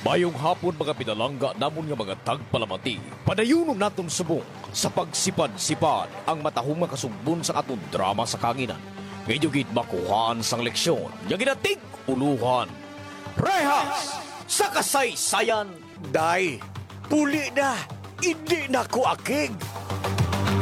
Mayong hapon mga pinalangga namon nga mga tagpalamati. Padayunom naton subong sa pagsipad-sipad ang matahong makasugbon sa aton drama sa kanginan. Medyo gid makuhaan sang leksyon, nga ginatig uluhan. Rehas sa kasaysayan. Day, puli na. Hindi na ko akig.